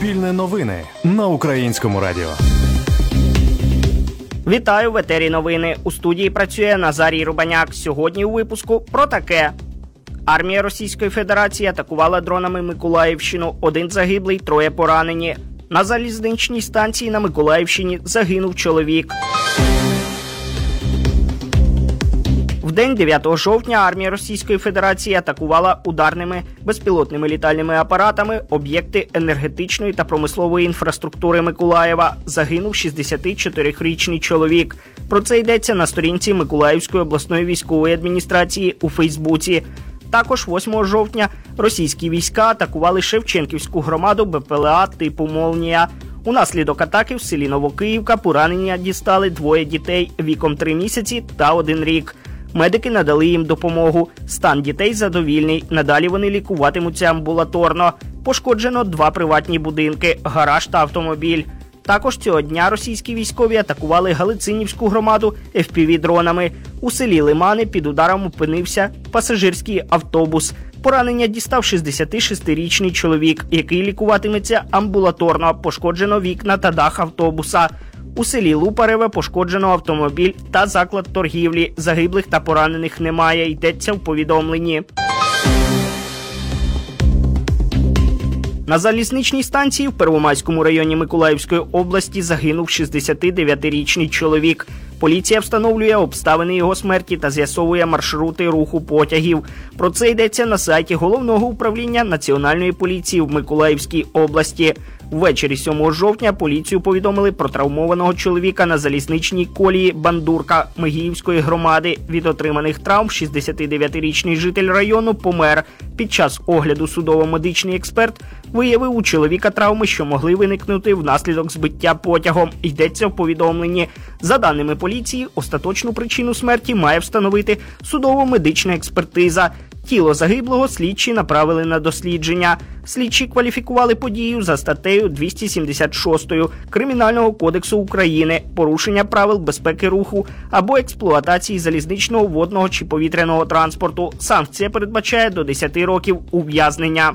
Суспільне новини на Українському радіо. Вітаю, в етері новини. У студії працює Назарій Рубаняк. Сьогодні у випуску про таке. Армія Російської Федерації атакувала дронами Миколаївщину. 1 загиблий, 3 поранені. На залізничній станції на Миколаївщині загинув чоловік. В день 9 жовтня армія Російської Федерації атакувала ударними безпілотними літальними апаратами об'єкти енергетичної та промислової інфраструктури Миколаєва. Загинув 64-річний чоловік. Про це йдеться на сторінці Миколаївської обласної військової адміністрації у Фейсбуці. Також 8 жовтня російські війська атакували Шевченківську громаду БПЛА типу «Молнія». Унаслідок атаки в селі Новокиївка поранення дістали 2 дітей віком 3 місяці та 1 рік. Медики надали їм допомогу. Стан дітей задовільний. Надалі вони лікуватимуться амбулаторно. Пошкоджено 2 приватні будинки, гараж та автомобіль. Також цього дня російські військові атакували Галицинівську громаду FPV-дронами. У селі Лимани під ударом опинився пасажирський автобус. Поранення дістав 66-річний чоловік, який лікуватиметься амбулаторно. Пошкоджено вікна та дах автобуса. У селі Лупареве пошкоджено автомобіль та заклад торгівлі. Загиблих та поранених немає, йдеться в повідомленні. На залізничній станції в Первомайському районі Миколаївської області загинув 69-річний чоловік. Поліція встановлює обставини його смерті та з'ясовує маршрути руху потягів. Про це йдеться на сайті Головного управління Національної поліції в Миколаївській області. Ввечері 7 жовтня поліцію повідомили про травмованого чоловіка на залізничній колії Бандурка Мигіївської громади. Від отриманих травм 69-річний житель району помер. Під час огляду судово-медичний експерт виявив у чоловіка травми, що могли виникнути внаслідок збиття потягом. Йдеться в повідомленні. За даними поліції, остаточну причину смерті має встановити судово-медична експертиза. Тіло загиблого слідчі направили на дослідження. Слідчі кваліфікували подію за статтею 276 Кримінального кодексу України «Порушення правил безпеки руху або експлуатації залізничного, водного чи повітряного транспорту». Санкція передбачає до 10 років ув'язнення.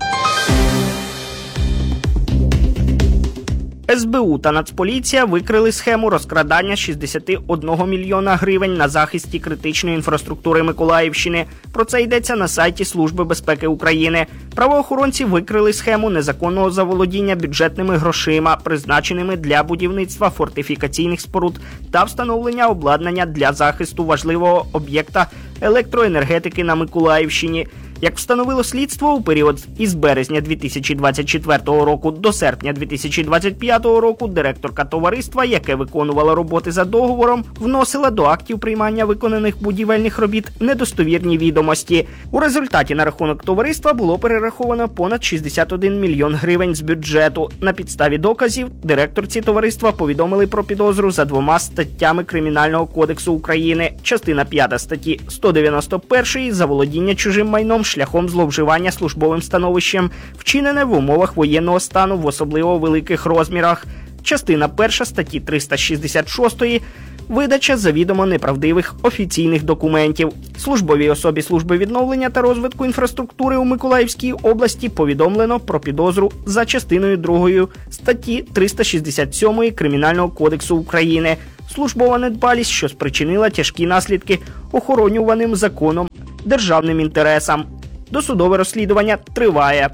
СБУ та Нацполіція викрили схему розкрадання 61 мільйона гривень на захисті критичної інфраструктури Миколаївщини. Про це йдеться на сайті Служби безпеки України. Правоохоронці викрили схему незаконного заволодіння бюджетними грошима, призначеними для будівництва фортифікаційних споруд та встановлення обладнання для захисту важливого об'єкта електроенергетики на Миколаївщині. Як встановило слідство, у період із березня 2024 року до серпня 2025 року директорка товариства, яке виконувало роботи за договором, вносила до актів приймання виконаних будівельних робіт недостовірні відомості. У результаті на рахунок товариства було перераховано понад 61 мільйон гривень з бюджету. На підставі доказів директорці товариства повідомили про підозру за 2 статтями Кримінального кодексу України. Частина 5 статті 191 «Заволодіння чужим майном шляхом зловживання службовим становищем, вчинене в умовах воєнного стану в особливо великих розмірах». Частина 1 статті 366 «Видача завідомо неправдивих офіційних документів». Службовій особі Служби відновлення та розвитку інфраструктури у Миколаївській області повідомлено про підозру за частиною 2 статті 367 Кримінального кодексу України. Службова недбалість, що спричинила тяжкі наслідки охоронюваним законом державним інтересам. Досудове розслідування триває.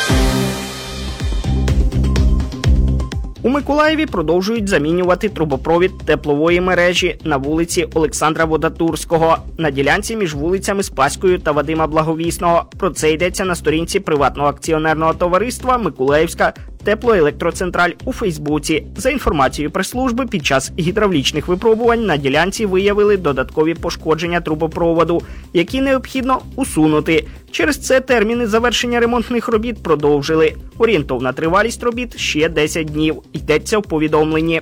У Миколаєві продовжують замінювати трубопровід теплової мережі на вулиці Олександра Водотурського на ділянці між вулицями Спаською та Вадима Благовісного. Про це йдеться на сторінці приватного акціонерного товариства «Миколаївська теплоелектроцентраль» у Фейсбуці. За інформацією прес-служби, під час гідравлічних випробувань на ділянці виявили додаткові пошкодження трубопроводу, які необхідно усунути. Через це терміни завершення ремонтних робіт продовжили. Орієнтовна тривалість робіт – ще 10 днів. Йдеться в повідомленні.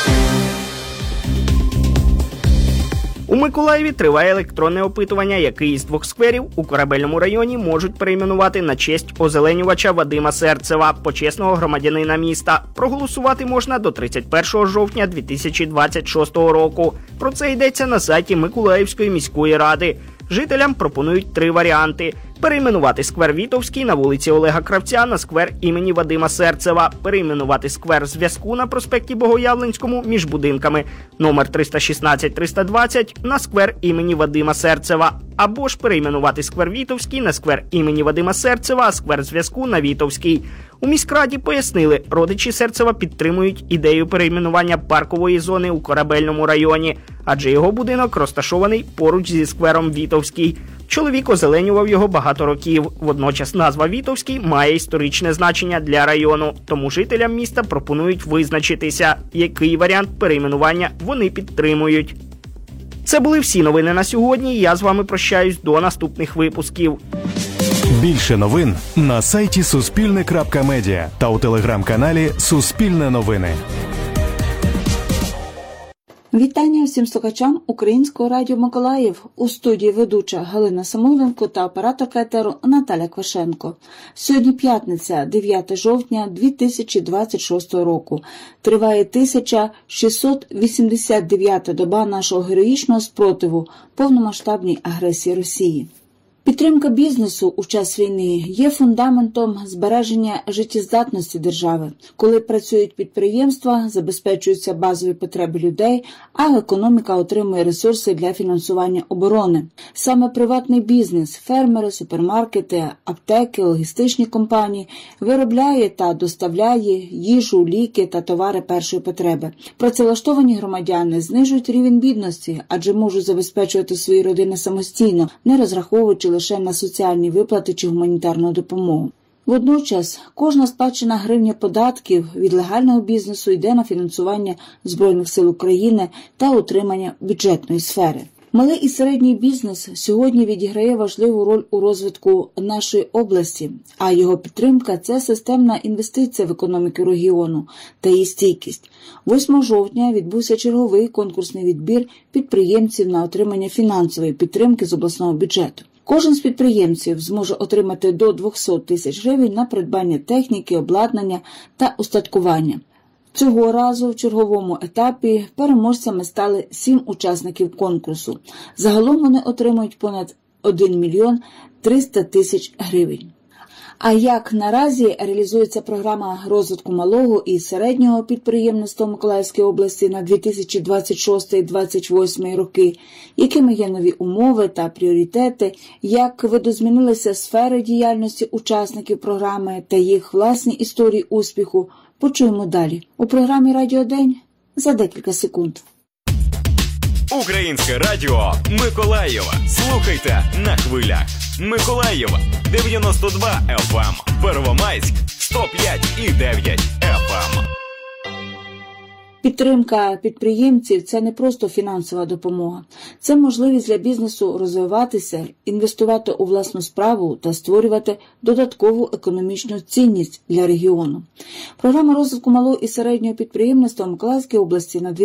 У Миколаєві триває електронне опитування, який із 2 скверів у Корабельному районі можуть перейменувати на честь озеленювача Вадима Серцева, почесного громадянина міста. Проголосувати можна до 31 жовтня 2026 року. Про це йдеться на сайті Миколаївської міської ради. Жителям пропонують 3 варіанти. Перейменувати сквер Вітовський на вулиці Олега Кравця на сквер імені Вадима Серцева. Перейменувати сквер Зв'язку на проспекті Богоявленському між будинками номер 316-320 на сквер імені Вадима Серцева. Або ж перейменувати сквер Вітовський на сквер імені Вадима Серцева, а сквер Зв'язку на Вітовський. У міськраді пояснили, родичі Серцева підтримують ідею перейменування паркової зони у Корабельному районі, адже його будинок розташований поруч зі сквером Вітовський. Чоловік озеленював його багато років. Водночас назва Вітовський має історичне значення для району, тому жителям міста пропонують визначитися, який варіант перейменування вони підтримують. Це були всі новини на сьогодні. Я з вами прощаюсь до наступних випусків. Більше новин на сайті Суспільне.Медіа та у телеграм-каналі Суспільне новини. Вітання всім слухачам Українського радіо Миколаїв. У студії ведуча Галина Самойленко та операторка етеру Наталя Квашенко. Сьогодні п'ятниця, 9 жовтня 2026 року. Триває 1689-та доба нашого героїчного спротиву повномасштабній агресії Росії. Підтримка бізнесу у час війни є фундаментом збереження життєздатності держави. Коли працюють підприємства, забезпечуються базові потреби людей, а економіка отримує ресурси для фінансування оборони. Саме приватний бізнес, фермери, супермаркети, аптеки, логістичні компанії виробляє та доставляє їжу, ліки та товари першої потреби. Працевлаштовані громадяни знижують рівень бідності, адже можуть забезпечувати свої родини самостійно, не розраховуючи лише на соціальні виплати чи гуманітарну допомогу. Водночас, кожна сплачена гривня податків від легального бізнесу йде на фінансування Збройних сил України та утримання бюджетної сфери. Малий і середній бізнес сьогодні відіграє важливу роль у розвитку нашої області, а його підтримка – це системна інвестиція в економіку регіону та її стійкість. 8 жовтня відбувся черговий конкурсний відбір підприємців на отримання фінансової підтримки з обласного бюджету. Кожен з підприємців зможе отримати до 200 тисяч гривень на придбання техніки, обладнання та устаткування. Цього разу в черговому етапі переможцями стали 7 учасників конкурсу. Загалом вони отримують понад 1 мільйон 300 тисяч гривень. А як наразі реалізується програма розвитку малого і середнього підприємництва Миколаївської області на 2026-2028 роки, якими є нові умови та пріоритети, як видозмінилися сфери діяльності учасників програми та їх власні історії успіху, почуємо далі у програмі «Радіодень» за декілька секунд. Українське радіо Миколаєва. Слухайте на хвилях. Миколаєва 92 FM, Первомайськ 105,9 FM. Підтримка підприємців – це не просто фінансова допомога. Це можливість для бізнесу розвиватися, інвестувати у власну справу та створювати додаткову економічну цінність для регіону. Програма розвитку малого і середнього підприємництва Миколаївської області на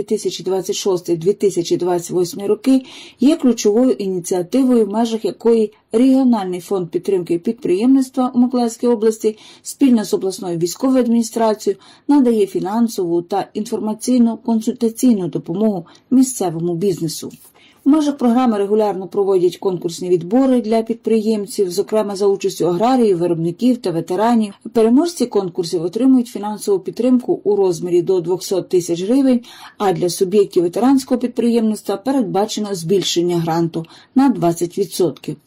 2026-2028 роки є ключовою ініціативою, в межах якої Регіональний фонд підтримки підприємництва у Миколаївській області спільно з обласною військовою адміністрацією надає фінансову та інформаційно-консультаційну допомогу місцевому бізнесу. В межах програми регулярно проводять конкурсні відбори для підприємців, зокрема за участю аграріїв, виробників та ветеранів. Переможці конкурсів отримують фінансову підтримку у розмірі до 200 тисяч гривень, а для суб'єктів ветеранського підприємництва передбачено збільшення гранту на 20%.